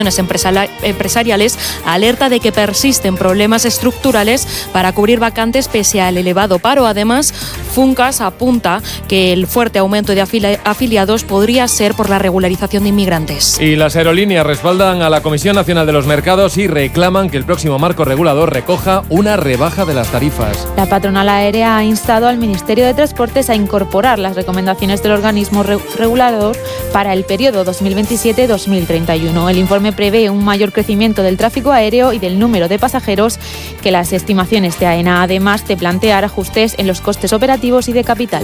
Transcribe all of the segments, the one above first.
empresariales alerta de que persisten problemas estructurales para cubrir vacantes pese al elevado paro. Además, Funcas apunta que el fuerte aumento de afiliados podría ser por la regularización de inmigrantes. Y las aerolíneas respaldan a la Comisión Nacional de los Mercados y reclaman que el próximo marco regulador recoja una rebaja de las tarifas. La patronal aérea ha instado al Ministerio de Transportes a incorporar las recomendaciones del organismo regulador para el periodo 2027-2031. El informe prevé un mayor crecimiento del tráfico aéreo y del número de pasajeros que las estimaciones de AENA, además de plantear ajustes en los costes operativos y de capital.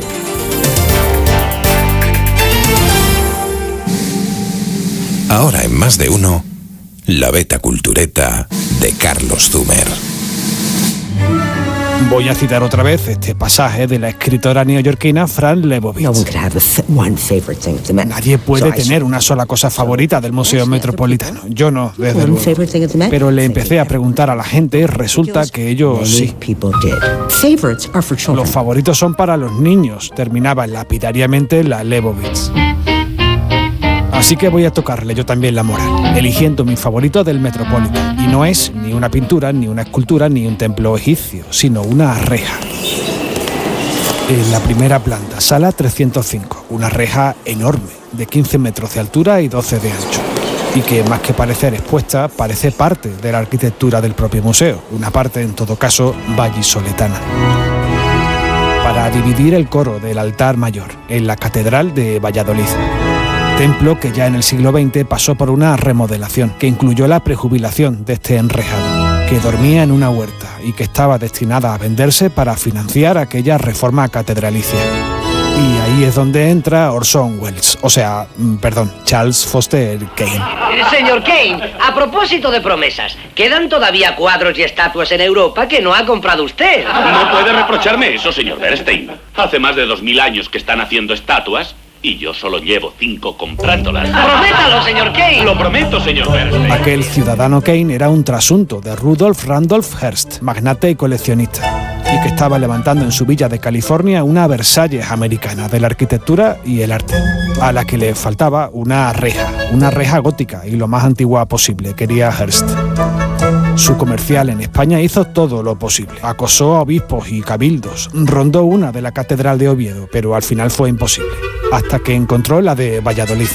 Ahora en Más de Uno, la Beta Cultureta de Carlos Zumer. Voy a citar otra vez este pasaje de la escritora neoyorquina Fran Lebowitz. Nadie puede tener una sola cosa favorita del Museo Metropolitano. Yo no, desde luego. Pero le empecé a preguntar a la gente y resulta que ellos sí. Los favoritos son para los niños, terminaba lapidariamente la Lebowitz. Así que voy a tocarle yo también la moral, eligiendo mi favorito del Metropolitan. Y no es ni una pintura, ni una escultura, ni un templo egipcio, sino una reja. En la primera planta, sala 305, una reja enorme, de 15 metros de altura y 12 de ancho. Y que más que parecer expuesta, parece parte de la arquitectura del propio museo, una parte en todo caso vallisoletana. Para dividir el coro del altar mayor, en la Catedral de Valladolid. Templo que ya en el siglo XX pasó por una remodelación que incluyó la prejubilación de este enrejado, que dormía en una huerta y que estaba destinada a venderse para financiar aquella reforma catedralicia. Y ahí es donde entra Orson Welles, Charles Foster Kane. Señor Kane, a propósito de promesas, quedan todavía cuadros y estatuas en Europa que no ha comprado usted. No puede reprocharme eso, señor Bernstein. Hace más de 2000 años que están haciendo estatuas y yo solo llevo 5 comprándolas. ¡Prométalo, señor Kane! Lo prometo, señor Bernstein. Aquel ciudadano Kane era un trasunto de Rudolf Randolph Hearst, magnate y coleccionista, y que estaba levantando en su villa de California una Versalles americana de la arquitectura y el arte, a la que le faltaba una reja gótica y lo más antigua posible, quería Hearst. Su comercial en España hizo todo lo posible. Acosó a obispos y cabildos, rondó una de la Catedral de Oviedo, pero al final fue imposible, hasta que encontró la de Valladolid.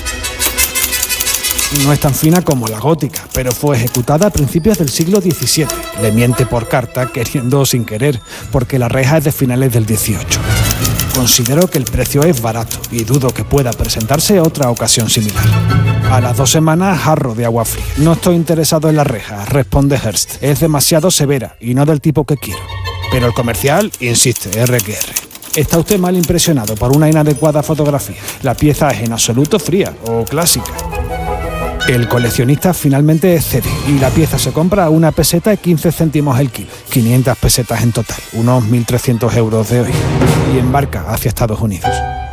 No es tan fina como la gótica, pero fue ejecutada a principios del siglo XVII. Le miente por carta, queriendo o sin querer, porque la reja es de finales del XVIII. Considero que el precio es barato y dudo que pueda presentarse otra ocasión similar. A las 2 semanas, jarro de agua fría. No estoy interesado en la reja, responde Hearst. Es demasiado severa y no del tipo que quiero. Pero el comercial insiste, RQR. ¿Está usted mal impresionado por una inadecuada fotografía? La pieza es en absoluto fría o clásica. El coleccionista finalmente cede y la pieza se compra a 1 peseta y 15 céntimos el kilo. 500 pesetas en total, unos 1.300 euros de hoy. Y embarca hacia Estados Unidos.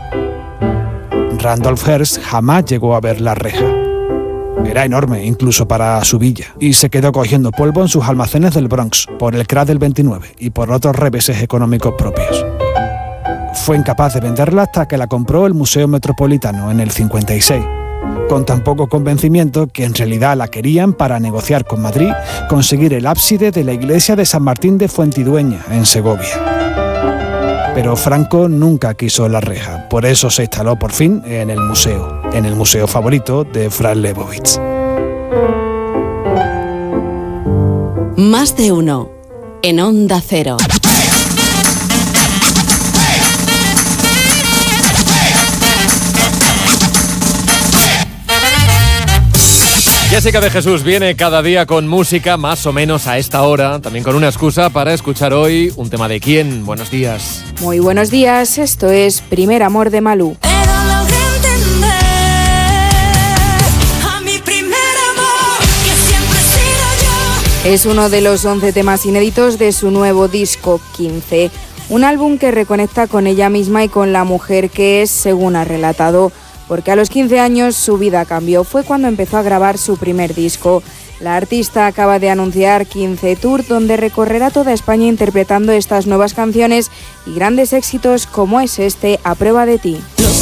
Randolph Hearst jamás llegó a ver la reja. Era enorme, incluso para su villa, y se quedó cogiendo polvo en sus almacenes del Bronx, por el crack del 29 y por otros reveses económicos propios. Fue incapaz de venderla hasta que la compró el Museo Metropolitano en el 56. Con tan poco convencimiento que en realidad la querían para negociar con Madrid, conseguir el ábside de la iglesia de San Martín de Fuentidueña, en Segovia. Pero Franco nunca quiso la reja, por eso se instaló por fin en el museo favorito de Fran Lebowitz. Más de uno, en Onda Cero. Jessica de Jesús viene cada día con música más o menos a esta hora, también con una excusa para escuchar hoy un tema de quién. Buenos días. Muy buenos días, esto es Primer Amor de Malú. Es uno de los 11 temas inéditos de su nuevo disco 15, un álbum que reconecta con ella misma y con la mujer que es, según ha relatado, porque a los 15 años su vida cambió. Fue cuando empezó a grabar su primer disco. La artista acaba de anunciar 15 Tour, donde recorrerá toda España interpretando estas nuevas canciones y grandes éxitos como es este, A Prueba de Ti.